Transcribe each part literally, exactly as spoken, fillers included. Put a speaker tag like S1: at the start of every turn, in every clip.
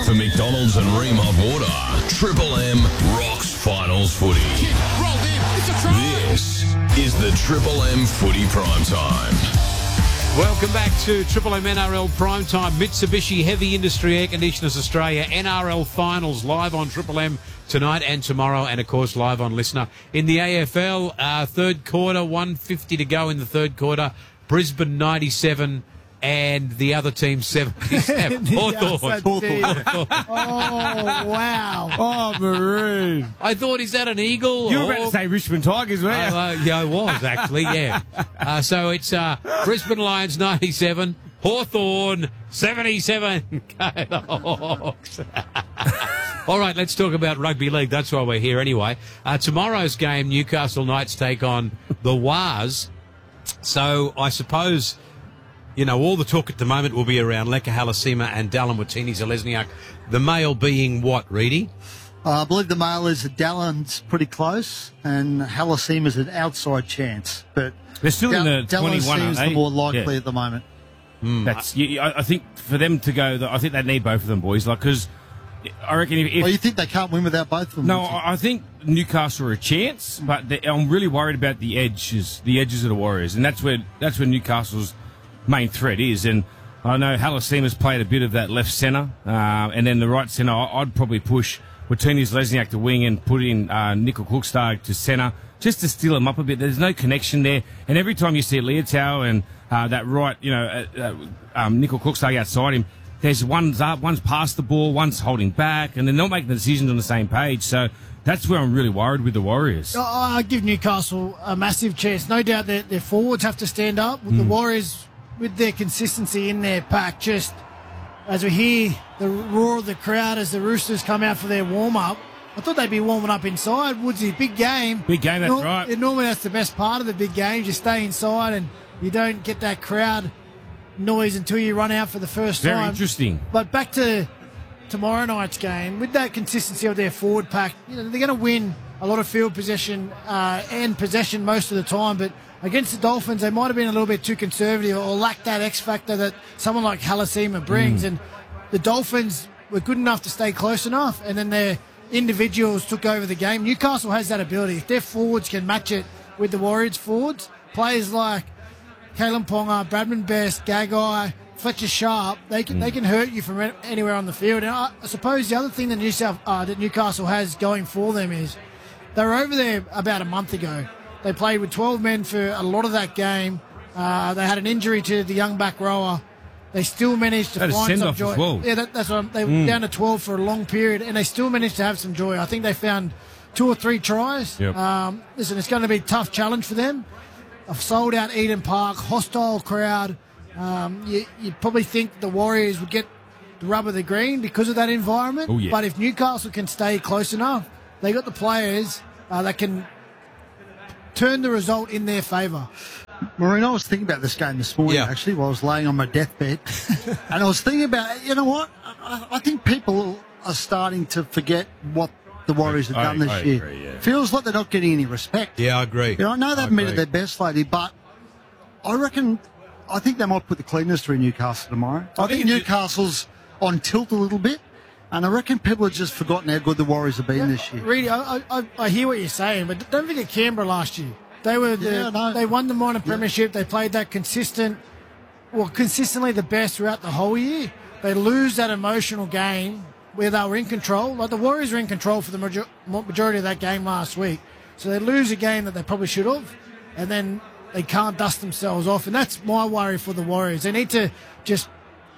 S1: For McDonald's and Ream Hot Water, Triple M rocks finals footy. This is the Triple M Footy Prime Time.
S2: Welcome back to Triple M N R L Primetime. Mitsubishi Heavy Industry Air Conditioners Australia N R L Finals live on Triple M tonight and tomorrow, and of course live on Listener. In the A F L, uh, third quarter, one fifty to go in the third quarter. Brisbane ninety-seven and the other team seventy-seven. Hawthorn.
S3: Oh, wow.
S4: Oh, Maroon.
S2: I thought, is that an eagle?
S4: You were
S2: or...
S4: about to say Richmond Tigers, weren't you?
S2: Uh, uh, yeah, I was actually, yeah. Uh, so it's uh, Brisbane Lions ninety-seven, Hawthorn seventy-seven. Hawks. All right, let's talk about rugby league. That's why we're here anyway. Uh, tomorrow's game, Newcastle Knights take on the Wars. So I suppose, you know, all the talk at the moment will be around Leka Halasima and Dallin Watini-Zelezniak. The male being what, Reedy?
S3: Uh, I believe the male is that Dallin's pretty close and Halasima's an outside chance. But
S4: they're still
S3: Dal-
S4: in the
S3: Dallin
S4: twenty-one,
S3: seems
S4: aren't
S3: the
S4: they?
S3: more likely
S4: Yeah.
S3: at the moment.
S4: Mm. That's. You, I I think for them to go, I think they need both of them, boys. Like, because I reckon if, if
S3: Well, you think they can't win without both of them?
S4: no,
S3: don't you?
S4: I I think Newcastle are a chance, but they, I'm really worried about the edges, the edges of the Warriors, and that's where that's where Newcastle's main threat is. And I know Halasima's played a bit of that left centre, uh, and then the right centre. I'd probably push Watini-Zelezniak to wing and put in uh, Nickel Cookstag to centre, just to steal him up a bit. There's no connection there, and every time you see Leotau and uh, that right, you know, uh, uh, um, Nickel Cookstag outside him, there's one's up, one's past the ball, one's holding back, and they're not making the decisions on the same page. So that's where I'm really worried with the Warriors.
S5: I give Newcastle a massive chance. No doubt their, their forwards have to stand up. The
S4: Mm.
S5: Warriors, with their consistency in their pack, just as we hear the roar of the crowd as the Roosters come out for their warm-up, I thought they'd be warming up inside. Woodsy, big game.
S4: Big game, that's
S5: Nor-
S4: right.
S5: Normally that's the best part of the big games. You stay inside and you don't get that crowd noise until you run out for the first
S4: Very
S5: time.
S4: interesting.
S5: But back to tomorrow night's game, with that consistency of their forward pack, you know, they're going to win a lot of field possession uh, and possession most of the time. But against the Dolphins, they might have been a little bit too conservative or lacked that X factor that someone like Halasima brings.
S4: Mm.
S5: And the Dolphins were good enough to stay close enough, and then their individuals took over the game. Newcastle has that ability. If their forwards can match it with the Warriors' forwards, players like Kalen Ponga, Bradman Best, Gagai, Fletcher Sharp, they can mm. they can hurt you from anywhere on the field. And I, I suppose the other thing that, New South, uh, that Newcastle has going for them is they were over there about a month ago. They played with twelve men for a lot of that game. Uh, they had an injury to the young back rower. They still managed to
S4: That is
S5: find some
S4: send-off
S5: joy.
S4: as well.
S5: Yeah, that, that's what I'm, they were
S4: Mm.
S5: down to twelve for a long period, and they still managed to have some joy. I think they found two or three tries.
S4: Yep.
S5: Um, listen, it's going to be a tough challenge for them. A sold out Eden Park, hostile crowd. Um, you, you'd probably think the Warriors would get the rub of the green because of that environment.
S4: Oh, yeah.
S5: But if Newcastle can stay close enough, they got the players uh, that can turn the result in their favour.
S3: Maureen, I was thinking about this game this morning,
S2: Yeah.
S3: actually, while I was laying on my deathbed. And I was thinking about, you know what? I, I think people are starting to forget what the Warriors have
S4: I-
S3: done this
S4: I
S3: year.
S4: agree, yeah.
S3: Feels like they're not getting any respect.
S2: Yeah, I agree.
S3: You know, I know they've
S2: I
S3: been at
S2: agree.
S3: their best lately, but I reckon, I think they might put the cleaners through Newcastle tomorrow. I,
S4: I
S3: think
S4: think it-
S3: Newcastle's on tilt a little bit, and I reckon people have just forgotten how good the Warriors have been this year.
S5: Really, I, I, I hear what you're saying, but don't forget Canberra last year. They were the,
S3: Yeah, I know.
S5: they won the minor premiership. They played that consistent, well, consistently the best throughout the whole year. They lose that emotional game where they were in control. Like the Warriors were in control for the major- majority of that game last week. So they lose a game that they probably should have, and then they can't dust themselves off. And that's my worry for the Warriors. They need to just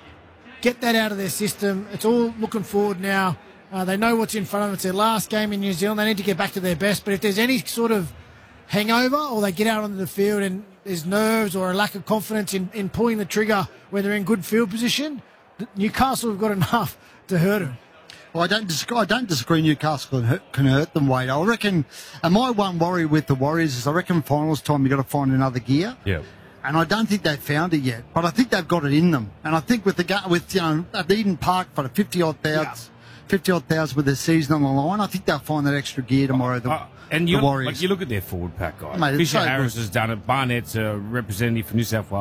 S5: get that out of their system. It's all looking forward now. Uh, they know what's in front of them. It's their last game in New Zealand. They need to get back to their best. But if there's any sort of hangover or they get out onto the field and there's nerves or a lack of confidence in, in pulling the trigger when they're in good field position, Newcastle have got enough to hurt them.
S3: Well, I don't disagree. I don't disagree. Newcastle can hurt, can hurt them, Wade. I reckon. And my one worry with the Warriors is, I reckon finals time you got to find another gear.
S4: Yeah.
S3: And I don't think they've found it yet, but I think they've got it in them. And I think with the ga- with you know at Eden Park for the fifty odd thousand, fifty odd thousand with their season on the line, I think they'll find that extra gear tomorrow. The,
S4: Uh, and
S3: the
S4: you,
S3: Warriors.
S4: like, you look at their forward pack, guys.
S3: Mate, it's
S4: Fisher
S3: so
S4: Harris
S3: good.
S4: has done it. Barnett's a representative for New South Wales.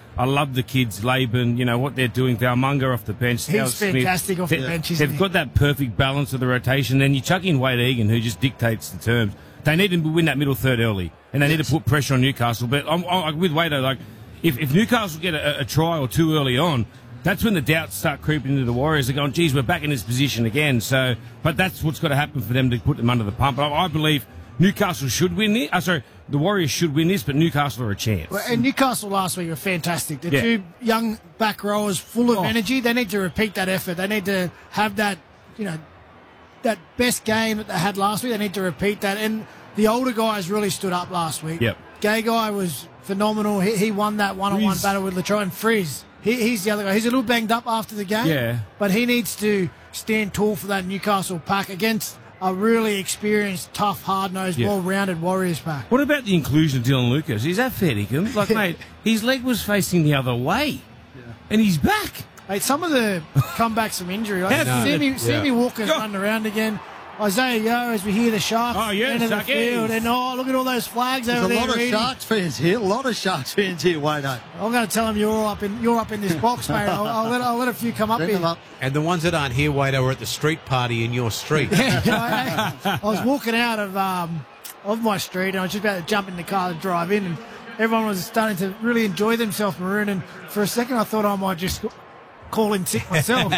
S4: I love the kids, Laban, you know, what they're doing. Valmunga off the bench.
S5: He's
S4: Al Smith.
S5: fantastic off the
S4: They-
S5: bench, isn't
S4: They've
S5: he?
S4: got that perfect balance of the rotation. Then you chuck in Wade Egan, who just dictates the terms. They need to win that middle third early, and they need to put pressure on Newcastle. But I'm, I'm with Wade, like, if, if Newcastle get a, a try or two early on, that's when the doubts start creeping into the Warriors. They're going, geez, we're back in this position again. So, but that's what's got to happen for them to put them under the pump. I, I believe Newcastle should win this. Uh, sorry, the Warriors should win this, but Newcastle are a chance.
S5: Well, and Newcastle last week were fantastic. The
S4: Yeah.
S5: two young back rowers full of
S4: Oh.
S5: energy. They need to repeat that effort. They need to have that, you know, that best game that they had last week. They need to repeat that. And the older guys really stood up last week.
S4: Yep.
S5: Gay guy was phenomenal. He, he won that one-on-one
S4: Frizz.
S5: battle with Latrobe. Frizz. He, he's the other guy. He's a little banged up after the game.
S4: Yeah.
S5: But he needs to stand tall for that Newcastle pack against a really experienced, tough, hard-nosed,
S4: Yeah.
S5: well-rounded Warriors pack.
S4: What about the inclusion of Dylan Lucas? Is that fair to him? Like, mate, his leg was facing the other way, and he's back.
S5: Mate, some of the comebacks from injury, like
S4: No.
S5: Sammy, Sammy
S2: Yeah.
S5: Walker's
S4: Go.
S5: running around again. Isaiah Yo, as we hear the Sharks
S4: Oh, yeah,
S5: end of the
S4: Sharkies.
S5: field, and oh, look at all those flags
S3: There's
S5: over
S3: a
S5: there.
S3: lot of
S5: Reedy.
S3: Sharks fans here. A lot of Sharks fans here, Wado.
S5: I'm going to tell them you're all up in you're up in this box, mate. I'll, I'll let I'll let a few come up
S3: Bring
S5: here.
S3: them up.
S6: And the ones that aren't here, Wado, are at the street party in your street.
S5: Yeah, you know, I, I was walking out of um, of my street, and I was just about to jump in the car to drive in, and everyone was starting to really enjoy themselves, Maroon. And for a second, I thought I might just call in sick myself.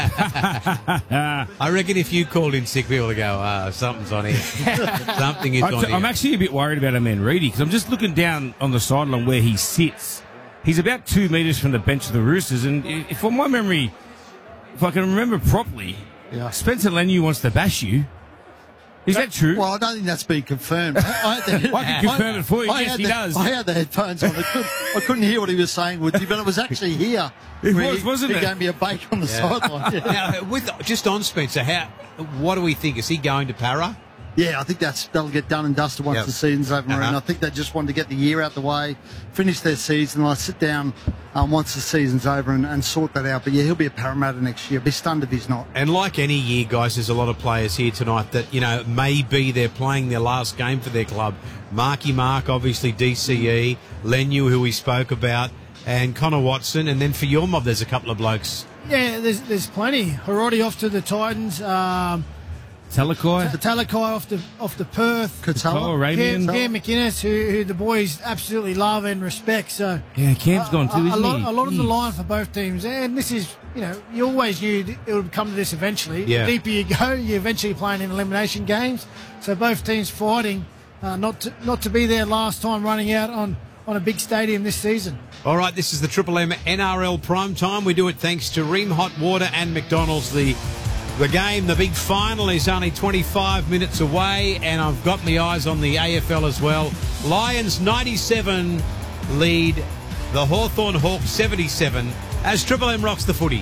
S6: I reckon if you called in sick, people would go, ah, something's on here. Something is
S4: I-
S6: on here.
S4: I'm actually a bit worried about our man Reedy because I'm just looking down on the sideline where he sits. He's about two metres from the bench of the Roosters, and if from my memory, if I can remember properly,
S3: Yeah.
S4: Spencer Leniu wants to bash you. Is that true?
S3: Well, I don't think that's been confirmed. I, I, had the-
S4: I can confirm it for you.
S3: I
S4: Yes,
S3: had
S4: he
S3: the,
S4: does.
S3: I had the headphones on. I couldn't, I couldn't hear what he was saying, Woody, but it was actually here.
S4: It
S3: where
S4: was,
S3: he,
S4: wasn't
S3: he
S4: it?
S3: gave me a bake on the sideline. Yeah.
S6: Now, with, just on Spencer, how, what do we think? Is he going to Para?
S3: Yeah, I think that's that'll get done and dusted once
S6: Yep.
S3: the season's over.
S6: Uh-huh.
S3: And I think they just wanted to get the year out the way, finish their season. They'll sit down um, once the season's over and, and sort that out. But yeah, he'll be a Parramatta next year. Be stunned if he's not.
S6: And like any year, guys, there's a lot of players here tonight that, you know, maybe they're playing their last game for their club. Marky Mark, obviously D C E, Leniu, who we spoke about, and Connor Watson. And then for your mob, there's a couple of blokes.
S5: Yeah, there's there's plenty. Harodi off to the Titans. Um,
S4: Talakai,
S5: Talakai off to off to Perth.
S4: Kyle
S3: Katala.
S4: Arabian.
S5: Cam, Cam McInnes, who, who the boys absolutely love and respect. So
S4: Yeah, Cam's gone too,
S5: a, a
S4: isn't
S5: lot,
S4: he?
S5: a lot on the
S4: Jeez.
S5: line for both teams, and this is, you know, you always knew that it would come to this eventually.
S6: Yeah.
S5: The deeper you go, you're eventually playing in elimination games. So both teams fighting uh, not to, not to be their last time running out on, on a big stadium this season.
S6: All right, this is the Triple M N R L Prime Time. We do it thanks to Ream Hot Water and McDonald's. The the game, the big final, is only twenty-five minutes away, and I've got my eyes on the A F L as well. Lions ninety-seven lead the Hawthorn Hawks seventy-seven as Triple M rocks the footy.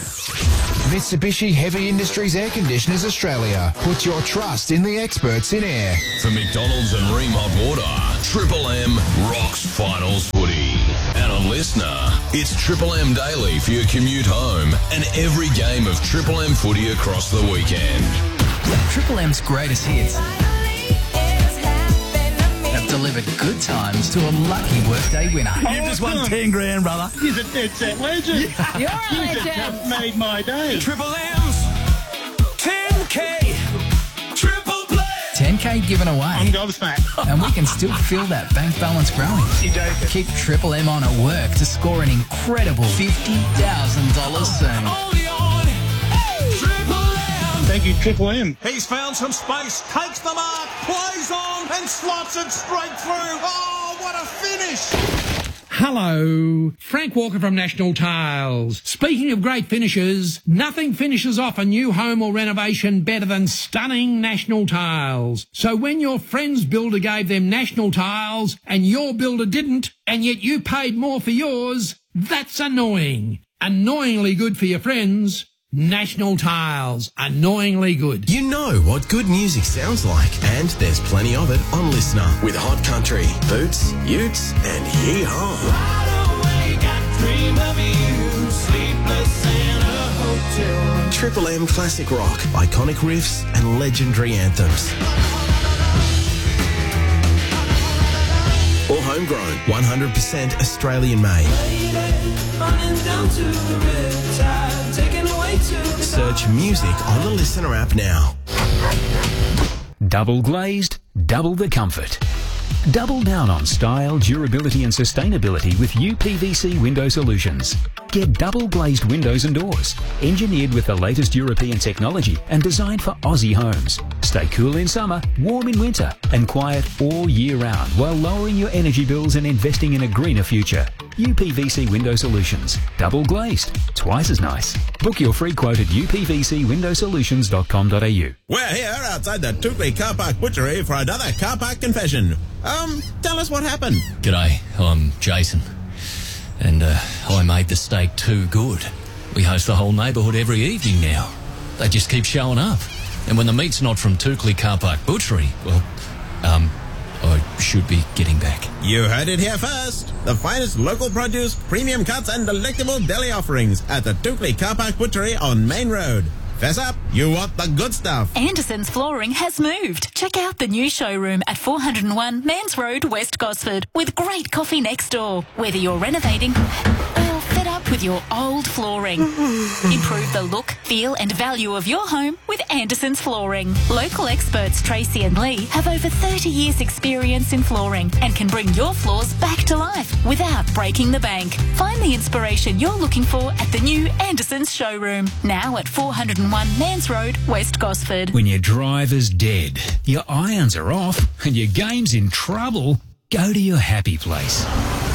S7: Mitsubishi Heavy Industries Air Conditioners Australia. Put your trust in the experts in air.
S1: For McDonald's and Ream Hot Water, Triple M rocks finals footy. And on Listener, it's Triple M Daily for your commute home and every game of Triple M footy across the weekend.
S8: Triple M's greatest hits have delivered good times to a lucky workday winner.
S9: You just won ten grand, brother.
S10: He's a dead set legend.
S8: You're a legend.
S10: Just made my day.
S9: Triple M's ten K triple play.
S8: ten K given
S10: I'm
S8: away,
S10: gobsmacked.
S8: and we can still feel that bank balance growing. Keep Triple M on at work to score an incredible fifty thousand dollars soon.
S9: Only on Triple M.
S10: Thank you, Triple M.
S9: He's found some space, takes the mark, plays on, and slots it straight through. Oh, what a finish!
S11: Hello, Frank Walker from National Tiles. Speaking of great finishes, nothing finishes off a new home or renovation better than stunning National Tiles. So when your friend's builder gave them National Tiles and your builder didn't, and yet you paid more for yours, that's annoying. Annoyingly good for your friends. National Tiles. Annoyingly good.
S12: You know what good music sounds like, and there's plenty of it on Listener with Hot Country, Boots, Utes, and Yee-Haw. Triple M classic rock, iconic riffs, and legendary anthems. All homegrown, one hundred percent Australian made. Search music on the Listener app now.
S13: Double glazed, double the comfort. Double down on style, durability and sustainability with U P V C window solutions. Get double glazed windows and doors, engineered with the latest European technology and designed for Aussie homes. Stay cool in summer, warm in winter and quiet all year round while lowering your energy bills and investing in a greener future. U P V C Window Solutions. Double glazed. Twice as nice. Book your free quote at u p v c window solutions dot com dot a u.
S14: We're here outside the Tukley Car Park Butchery for another car park confession. Um, tell us what happened.
S15: G'day, I'm Jason. And uh, I made the steak too good. We host the whole neighbourhood every evening now. They just keep showing up. And when the meat's not from Tukley Car Park Butchery, well, um... I should be getting back.
S14: You heard it here first. The finest local produce, premium cuts and delectable deli offerings at the Tukley Car Park Butchery on Main Road. Fess up, you want the good stuff.
S16: Anderson's Flooring has moved. Check out the new showroom at four oh one Mans Road, West Gosford, with great coffee next door. Whether you're renovating or fed up with your old flooring, improve the look, feel and value of your home with Anderson's Flooring. Local experts Tracy and Lee have over thirty years experience in flooring and can bring your floors back to life without breaking the bank. Find the inspiration you're looking for at the new Anderson's showroom, now at four oh one Mans Road, West Gosford.
S13: When your driver's dead, your irons are off and your game's in trouble, go to your happy place.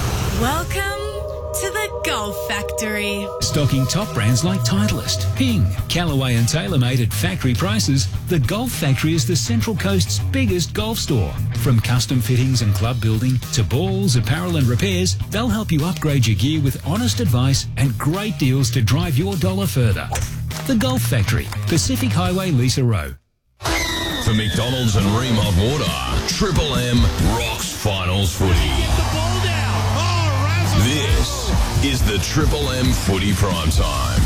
S17: Welcome to the Golf Factory.
S13: Stocking top brands like Titleist, Ping, Callaway and TaylorMade at factory prices, the Golf Factory is the Central Coast's biggest golf store. From custom fittings and club building to balls, apparel and repairs, they'll help you upgrade your gear with honest advice and great deals to drive your dollar further. The Golf Factory, Pacific Highway, Lisa Row.
S1: For McDonald's and Ream Hot Water, Triple M rocks finals footy. This is the Triple M Footy Prime Time.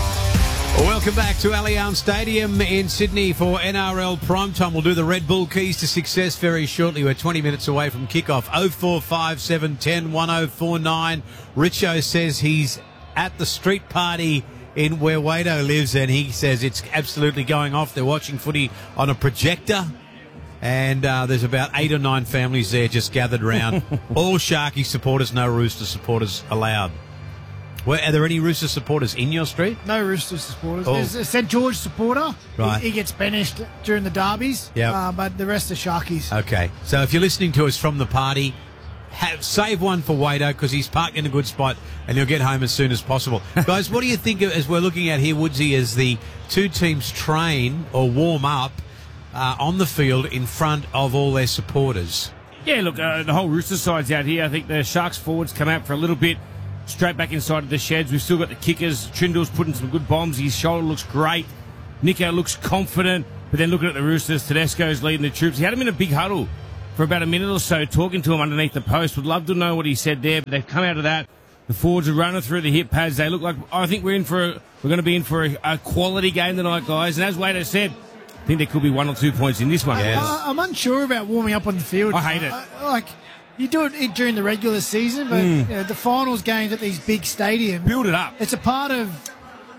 S6: Welcome back to Allianz Stadium in Sydney for N R L Primetime. We'll do the Red Bull Keys to Success very shortly. We're twenty minutes away from kickoff. oh four five seven, one oh, one oh four nine. Richo says he's at the street party in where Wado lives, and he says it's absolutely going off. They're watching footy on a projector, and uh, there's about eight or nine families there just gathered around. All Sharky supporters, no Rooster supporters allowed. Well, are there any Rooster supporters in your street?
S5: No Rooster supporters.
S6: Oh.
S5: There's a Saint George supporter.
S6: Right.
S5: He, he gets banished during the derbies.
S6: Yep.
S5: Uh, but the rest are Sharkies.
S6: Okay, so if you're listening to us from the party, have, save one for Wado because he's parked in a good spot and he'll get home as soon as possible. Guys, what do you think of, as we're looking at here, Woodsy, as the two teams train or warm up uh, on the field in front of all their supporters?
S4: Yeah, look, uh, the whole Rooster side's out here. I think the Sharks forwards come out for a little bit, straight back inside of the sheds. We've still got the kickers. Trindle's putting some good bombs. His shoulder looks great. Nico looks confident. But then looking at the Roosters, Tedesco's leading the troops. He had him in a big huddle for about a minute or so, talking to him underneath the post. Would love to know what he said there, but they've come out of that. The forwards are running through the hip pads. They look like, I think we're in for a, we're going to be in for a, a quality game tonight, guys. And as Wado said, I think there could be one or two points in this one.
S5: I, I, I'm unsure about warming up on the field.
S4: I hate it.
S5: I, like, you do it during the regular season, but
S4: Mm.
S5: you know, the finals games at these big stadiums.
S4: Build it up.
S5: It's a part of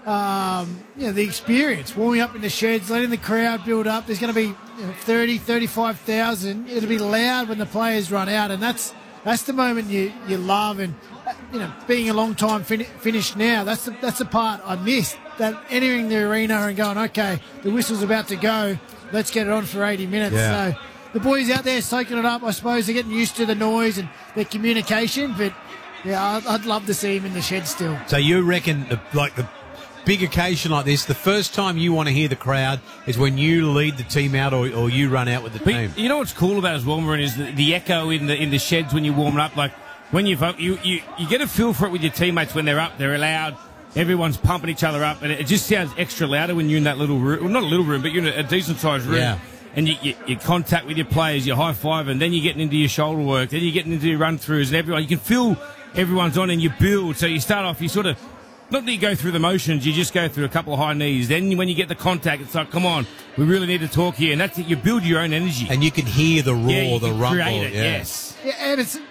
S5: um, you know, the experience, warming up in the sheds, letting the crowd build up. There's going to be you know, thirty, thirty-five thousand. It'll be loud when the players run out, and that's that's the moment you, you love. And, you know, being a long time fin- finished now, that's the, that's the part I missed, that entering the arena and going, okay, the whistle's about to go, let's get it on for eighty minutes.
S6: Yeah.
S5: So the boys out there soaking it up, I suppose they're getting used to the noise and their communication, but yeah, I'd, I'd love to see him in the shed still.
S6: So you reckon, the, like the big occasion like this, the first time you want to hear the crowd is when you lead the team out or, or you run out with the
S4: But
S6: team?
S4: you know what's cool about it as well, Maroon, is the, the echo in the in the sheds when you warm it up. Like when you vote, you, you you get a feel for it with your teammates when they're up, they're loud. Everyone's pumping each other up, and it just sounds extra louder when you're in that little room. Well, not a little room, but you're in a, a decent sized room.
S6: Yeah.
S4: And you, you, you contact with your players, you high five, and then you're getting into your shoulder work, then you're getting into your run throughs, and everyone. You can feel everyone's on, and you build. So you start off, you sort of. Not that you go through the motions, you just go through a couple of high knees. Then when you get the contact, it's like, come on, we really need to talk here. And that's it. You build your own energy.
S6: And you can hear the roar,
S4: yeah, you
S6: the
S4: can
S6: rumble.
S4: create it,
S6: yeah.
S4: yes.
S5: Yeah, and it's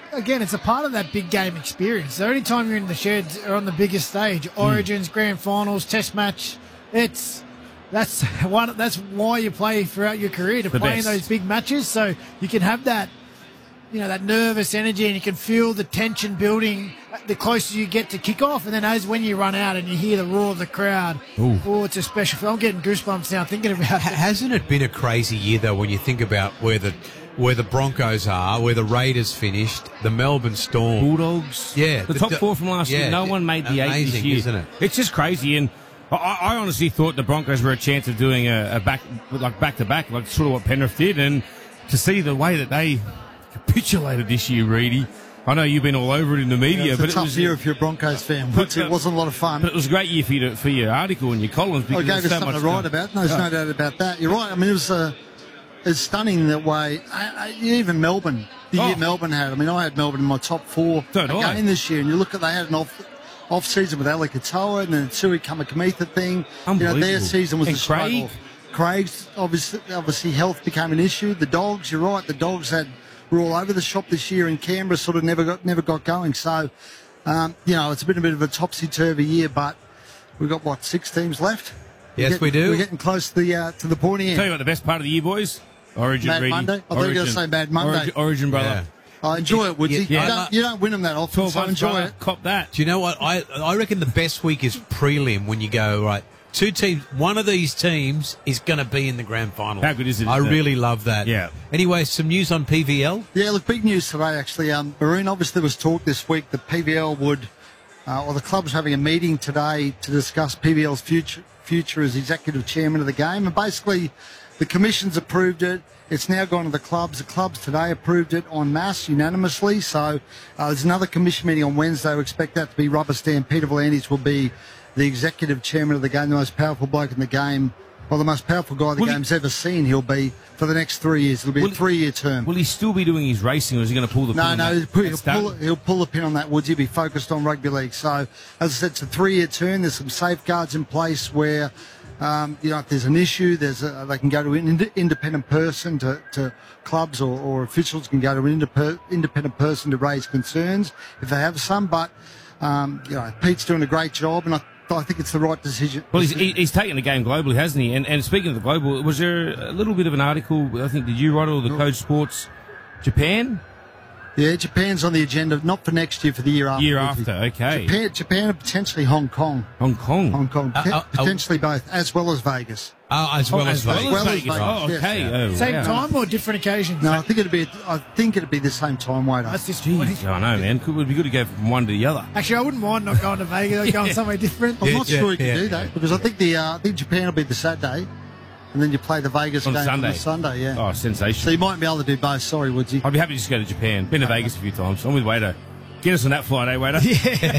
S5: again, it's a part of that big game experience. The only time you're in the sheds or on the biggest stage, Origins, Grand Finals, Test match, it's that's one. That's why you play throughout your career, to
S4: The
S5: play in
S4: best.
S5: those big matches, so you can have that, you know, that nervous energy, and you can feel the tension building the closer you get to kick-off. And then as when you run out and you hear the roar of the crowd,
S6: Ooh.
S5: oh, it's a special feel. I'm getting goosebumps now thinking about it.
S6: Hasn't it been a crazy year, though, when you think about where the where the Broncos are, where the Raiders finished, the Melbourne Storm,
S4: Bulldogs,
S6: yeah,
S4: the top four from last
S6: yeah,
S4: year. No one made the eight this
S6: amazing,
S4: year,
S6: isn't it?
S4: It's just crazy, and I, I honestly thought the Broncos were a chance of doing a, a back, like back to back, like sort of what Penrith did, and to see the way that they capitulated this year, Reedy. I know you've been all over it in the media,
S3: Yeah, it's
S4: but
S3: a tough
S4: it was
S3: year if you're a Broncos fan.
S4: But-
S3: But it wasn't a lot of fun.
S4: But it was a great year for you to, for your article and your columns
S3: I
S4: because
S3: gave
S4: there's
S3: us
S4: so
S3: something
S4: much
S3: to write about. No, there's
S4: Yeah.
S3: no doubt about that. You're right. I mean, it was uh, it's stunning that way. I, I, even Melbourne, the
S4: Oh.
S3: year Melbourne had. I mean, I had Melbourne in my top four
S4: So did I.
S3: again this year, and you look at they had an off off season with Ali Katoa and the Tsui Kamakamitha thing. You know, their
S4: Unbelievable.
S3: season was
S4: And
S3: a struggle.
S4: Craig?
S3: Craig's obviously obviously health became an issue. The Dogs, you're right. The Dogs had were all over the shop this year, and Canberra sort of never got never got going. So, um, you know, it's been a bit of a topsy turvy year, but we've got what six teams left.
S6: Yes,
S3: We're
S6: we
S3: getting-
S6: do.
S3: We're getting close to the uh, to the pointy
S4: Tell you
S3: end.
S4: what, the best part of the year, boys. Origin,
S3: Mad
S4: Reedy.
S3: Monday? I thought you were
S4: Origin.
S3: gonna say Mad Monday.
S4: Origin, Origin brother.
S6: Yeah.
S3: I enjoy it, Woodsy.
S4: Yeah.
S3: You, don't, you don't win them that often,
S4: twelve
S3: so
S4: months,
S3: enjoy
S4: brother.
S3: it.
S4: Cop that.
S6: Do you know what? I I reckon the best week is prelim when you go, right, two teams, one of these teams is going to be in the grand final.
S4: How good is it?
S6: I
S4: isn't it?
S6: really love that.
S4: Yeah.
S6: Anyway, some news on P V L.
S3: Yeah, look, big news today, actually. Um, Maroon, obviously, there was talk this week that P V L would, uh, or the club's having a meeting today to discuss P V L's future, future as executive chairman of the game. And basically, the commission's approved it. It's now gone to the clubs. The clubs today approved it en masse, unanimously. So uh, there's another commission meeting on Wednesday. We expect that to be rubber stamp. Peter Volandis will be the executive chairman of the game, the most powerful bloke in the game, or the most powerful guy the
S4: Will he-
S3: game's ever seen. He'll be for the next three years. It'll be
S4: Will-
S3: a three-year term.
S4: Will he still be doing his racing, or is he going to pull the
S3: No,
S4: pin on
S3: no,
S4: that?
S3: he'll, pull, he'll,
S4: That's done?
S3: pull, he'll pull the pin on that, Woods. He'll be focused on rugby league. So, as I said, it's a three-year term. There's some safeguards in place where, um, you know, if there's an issue, there's a, they can go to an ind- independent person, to, to clubs or, or officials can go to an indep- independent person to raise concerns if they have some. But, um, you know, Pete's doing a great job, and I, I think it's the right decision.
S4: Well, he's, he- he's taken the game globally, hasn't he? And, and speaking of the global, was there a little bit of an article, I think, did you write it, or the Code Sports Japan?
S3: Yeah, Japan's on the agenda, not for next year, for the year after.
S4: Year
S3: Woodsy.
S4: after, okay.
S3: Japan, Japan and potentially Hong Kong.
S4: Hong Kong?
S3: Hong Kong,
S6: Uh,
S3: Pot-
S6: uh, uh,
S3: potentially both, as well as Vegas.
S6: Oh, as well
S4: Oh,
S6: as
S4: as well
S6: Vegas.
S4: as
S3: Well as
S4: Vegas.
S3: Vegas,
S4: Oh,
S3: yes.
S4: okay.
S3: Yeah.
S4: Oh,
S5: Same
S4: wow.
S5: time or different occasions?
S3: No, I think it'd be. I think it'd be the same time, wait.
S5: That's disappointing.
S4: Jeez, I know, man. Could, would be good to go from one to the other.
S5: Actually, I wouldn't mind not going to Vegas. Going somewhere different.
S3: I'm
S6: Yeah,
S3: not
S6: yeah,
S3: sure you can
S6: yeah.
S3: do that because I think the uh, I think Japan will be the Saturday, and then you play the Vegas
S4: On
S3: game
S4: Sunday.
S3: on the Sunday. Yeah.
S4: Oh,
S3: So
S4: sensational.
S3: you might be able to do both. Sorry, Woodsy.
S4: I'd be happy to just go to Japan. Been to Vegas a few times. I'm with Wader. Get us on that flight, eh, Wader?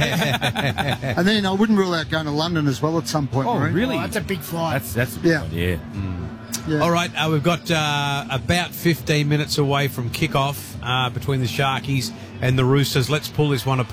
S3: And then I wouldn't rule out going to London as well at some point.
S4: Oh,
S3: Maureen.
S4: really?
S5: Oh, that's a big flight.
S4: That's that's
S3: Yeah.
S4: yeah.
S3: Yeah.
S6: All right, uh, we've got uh, about fifteen minutes away from kickoff uh, between the Sharkies and the Roosters. Let's pull this one apart.